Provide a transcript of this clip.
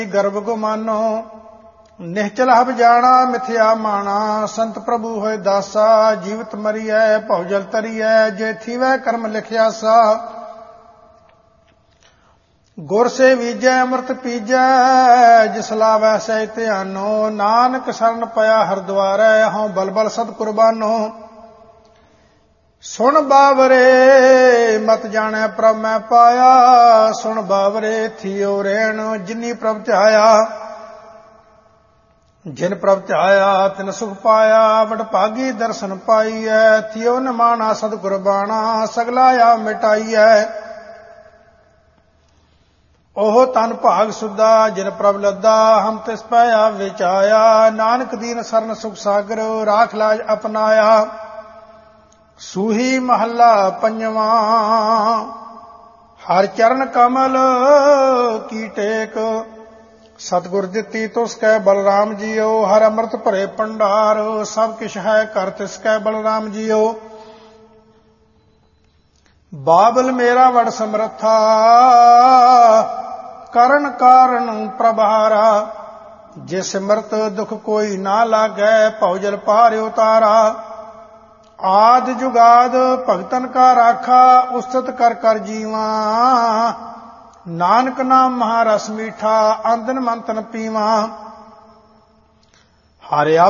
ਗਰਭ ਗੁਮਾਨੋ ਨਿਹਚਲ ਹਬ ਜਾਣਾ ਮਿਥਿਆ ਮਾਣਾ। ਸੰਤ ਪ੍ਰਭੂ ਹੋਏ ਦਾਸਾ ਜੀਵਤ ਮਰੀਐ ਭਉ ਜਲ ਤਰੀਐ ਜੇ ਥੀਵੈ ਕਰਮ ਲਿਖਿਆ ਸਾ। ਗੁਰ ਸੇ ਵੀਜੈ ਅੰਮ੍ਰਿਤ ਪੀਜੈ ਜਿਸ ਲਾਵੈ ਸਹਿ ਧਿਆਨੋ। ਨਾਨਕ ਸ਼ਰਨ ਪਿਆ ਹਰਦੁਆਰੈ ਹਉ ਬਲ ਬਲ ਸਤ ਕੁਰਬਾਨੋ। ਸੁਣ ਬਾਵਰੇ ਮਤ ਜਾਣੈ ਪ੍ਰਭ ਮੈਂ ਪਾਇਆ। ਸੁਣ ਬਾਵਰੇ ਥਿਓ ਰਹਿਣ ਜਿਨੀ ਪ੍ਰਭ ਧਿਆਇਆ। ਜਿਨ ਪ੍ਰਭ ਧਿਆਇਆ ਤਿਨ ਸੁਖ ਪਾਇਆ। ਵਡ ਭਾਗੀ ਦਰਸ਼ਨ ਪਾਈਐ ਥਿਓ ਨਿਮਾਣਾ ਸਤ ਗੁਰਬਾਣਾ। ਸਗਲਾ ਆ ਮਿਟਾਈਐ ਉਹ ਤਨ ਭਾਗ ਸੁਦਾ। ਜਿਨ ਪ੍ਰਭ ਲੱਦਾ ਹਮ ਤਿਸ ਪਾਇਆ ਵਿਚਾਇਆ। ਨਾਨਕ ਦੀਨ ਸਰਨ ਸੁਖ ਸਾਗਰ ਰਾਖ ਲਾਜ ਅਪਨਾਇਆ। ਸੂਹੀ ਮਹੱਲਾ ਪੰਜਵਾਂ। ਹਰ ਚਰਨ ਕਮਲ ਕੀ ਟੇਕ ਸਤਿਗੁਰ ਦਿੱਤੀ ਤੁਸ ਕੈ ਬਲਰਾਮ ਜੀਓ। ਹਰ ਅੰਮ੍ਰਿਤ ਭਰੇ ਭੰਡਾਰ ਸਭ ਕਿਛ ਹੈ ਕਰ ਤਿਸ ਕੈ ਬਲਰਾਮ ਜੀਓ। ਬਾਬਲ ਮੇਰਾ ਵਡ ਸਮਰੱਥਾ ਕਰਨ ਕਾਰਨ ਪ੍ਰਭਾਰਾ। ਜੇ ਸਿਮਰਤ ਦੁਖ ਕੋਈ ਨਾ ਲਾਗੈ ਭਉ ਜਲ ਪਾਰ ਉਤਾਰਾ। ਆਦ ਜੁਗਾਦ ਭਗਤਨ ਕਾ ਰਾਖਾ ਉਸਤਤ ਕਰ ਕਰ ਜੀਵਾ। ਨਾਨਕ ਨਾਮ ਮਹਾਰਸ ਮੀਠਾ ਅੰਦਨ ਮੰਤਨ ਪੀਵਾ। ਹਰਿ